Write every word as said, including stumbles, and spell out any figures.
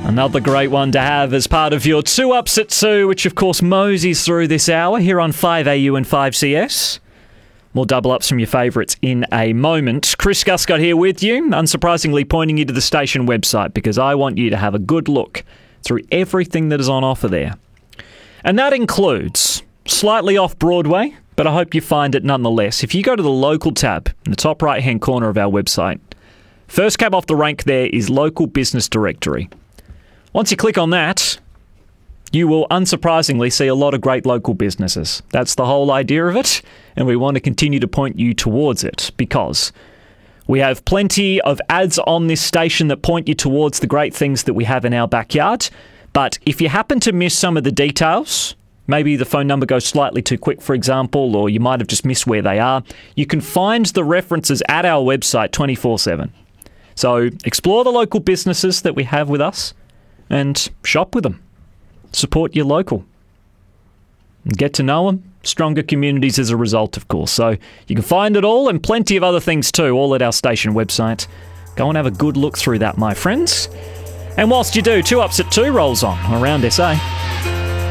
Another great one to have as part of your Two Ups at Two, which of course moseys through this hour here on five A U and five C S. More double ups from your favourites in a moment. Chris Guscott here with you, unsurprisingly pointing you to the station website because I want you to have a good look through everything that is on offer there. And that includes slightly off Broadway, but I hope you find it nonetheless. If you go to the local tab in the top right-hand corner of our website, first cab off the rank there is Local Business Directory. Once you click on that, you will unsurprisingly see a lot of great local businesses. That's the whole idea of it, and we want to continue to point you towards it because we have plenty of ads on this station that point you towards the great things that we have in our backyard. But if you happen to miss some of the details, maybe the phone number goes slightly too quick, for example, or you might have just missed where they are, you can find the references at our website twenty-four seven. So explore the local businesses that we have with us and shop with them. Support your local. Get to know them. Stronger communities as a result, of course. So you can find it all and plenty of other things too, all at our station website. Go and have a good look through that, my friends. And whilst you do, Two Ups at Two rolls on around S A.